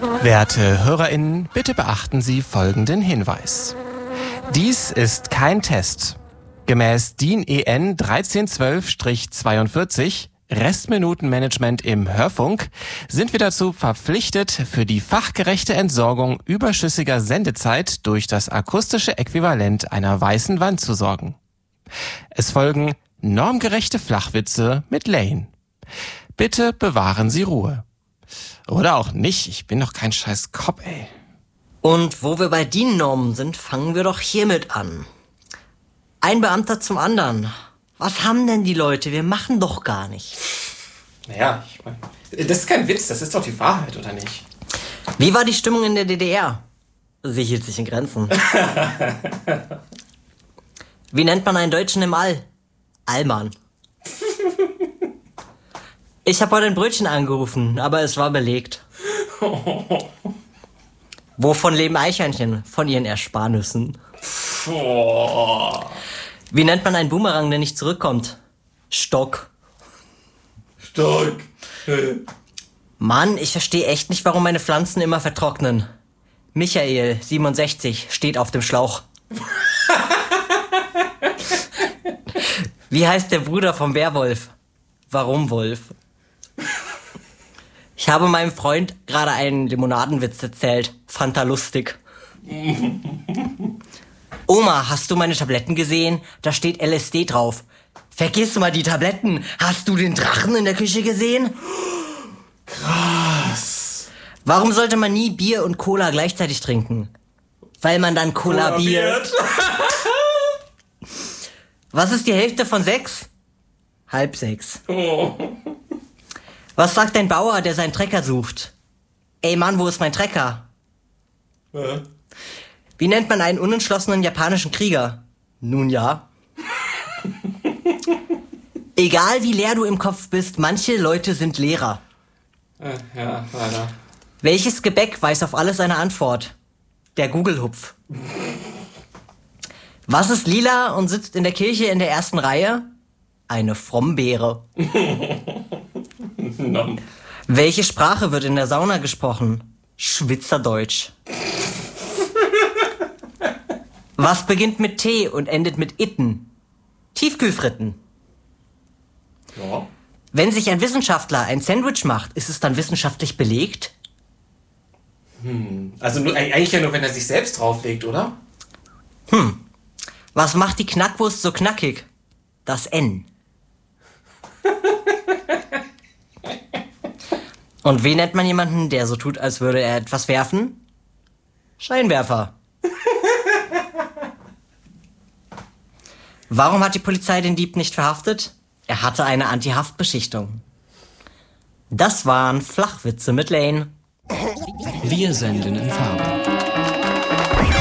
Werte HörerInnen, bitte beachten Sie folgenden Hinweis. Dies ist kein Test. Gemäß DIN EN 1312-42 Restminutenmanagement im Hörfunk sind wir dazu verpflichtet, für die fachgerechte Entsorgung überschüssiger Sendezeit durch das akustische Äquivalent einer weißen Wand zu sorgen. Es folgen normgerechte Flachwitze mit Lane. Bitte bewahren Sie Ruhe. Oder auch nicht, ich bin doch kein scheiß Cop, ey. Und wo wir bei DIN-Normen sind, fangen wir doch hiermit an. Ein Beamter zum anderen. Was haben denn die Leute? Wir machen doch gar nicht. Naja, ich meine, das ist kein Witz, das ist doch die Wahrheit, oder nicht? Wie war die Stimmung in der DDR? Sie hielt sich in Grenzen. Wie nennt man einen Deutschen im All? Allmann. Ich habe heute ein Brötchen angerufen, aber es war belegt. Wovon leben Eichhörnchen? Von ihren Ersparnüssen. Wie nennt man einen Boomerang, der nicht zurückkommt? Stock. Stock. Mann, ich verstehe echt nicht, warum meine Pflanzen immer vertrocknen. Michael, 67, steht auf dem Schlauch. Wie heißt der Bruder vom Werwolf? Warum Wolf? Ich habe meinem Freund gerade einen Limonadenwitz erzählt. Fand er lustig. Oma, hast du meine Tabletten gesehen? Da steht LSD drauf. Vergiss mal die Tabletten. Hast du den Drachen in der Küche gesehen? Krass. Warum sollte man nie Bier und Cola gleichzeitig trinken? Weil man dann kollabiert. Was ist die Hälfte von 6? 5:30. Oh. Was sagt ein Bauer, der seinen Trecker sucht? Ey Mann, wo ist mein Trecker? Wie nennt man einen unentschlossenen japanischen Krieger? Nun ja. Egal wie leer du im Kopf bist, manche Leute sind Lehrer. Ja, leider. Welches Gebäck weiß auf alles eine Antwort? Der Gugelhupf. Was ist lila und sitzt in der Kirche in der ersten Reihe? Eine Frombeere. No. Welche Sprache wird in der Sauna gesprochen? Schwitzerdeutsch. Was beginnt mit T und endet mit Itten? Tiefkühlfritten. Ja. Wenn sich ein Wissenschaftler ein Sandwich macht, ist es dann wissenschaftlich belegt? Also eigentlich ja nur, wenn er sich selbst drauflegt, oder? Was macht die Knackwurst so knackig? Das N. Und wie nennt man jemanden, der so tut, als würde er etwas werfen? Scheinwerfer. Warum hat die Polizei den Dieb nicht verhaftet? Er hatte eine Anti-Haftbeschichtung. Das waren Flachwitze mit Lane. Wir senden in Farbe.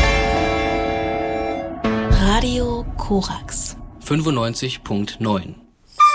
Radio Korax 95.9